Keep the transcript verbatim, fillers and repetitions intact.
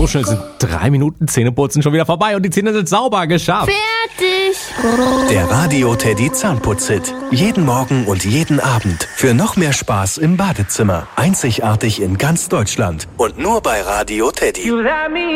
So schnell sind drei Minuten Zähneputzen schon wieder vorbei und die Zähne sind sauber geschafft. Fertig. Der Radio Teddy Zahnputz-Hit. Jeden Morgen und jeden Abend. Für noch mehr Spaß im Badezimmer. Einzigartig in ganz Deutschland. Und nur bei Radio Teddy.